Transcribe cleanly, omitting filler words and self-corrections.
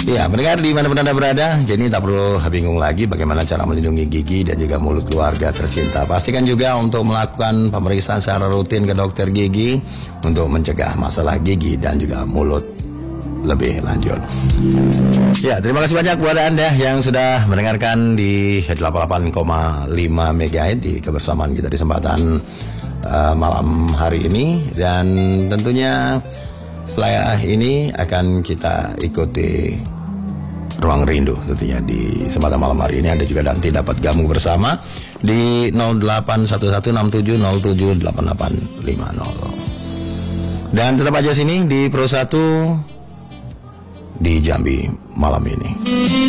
Ya, pendengar dimanapun Anda berada, jadi tak perlu bingung lagi bagaimana cara melindungi gigi dan juga mulut keluarga tercinta. Pastikan juga untuk melakukan pemeriksaan secara rutin ke dokter gigi untuk mencegah masalah gigi dan juga mulut lebih lanjut. Ya, terima kasih banyak buat Anda yang sudah mendengarkan di 88,5 MHz di kebersamaan kita di kesempatan malam hari ini. Dan tentunya setelah ini akan kita ikuti Ruang Rindu tentunya di kesempatan malam hari ini. Anda juga nanti dapat gabung bersama di 081167078850. Dan tetap aja sini di Pro 1 di Jambi malam ini.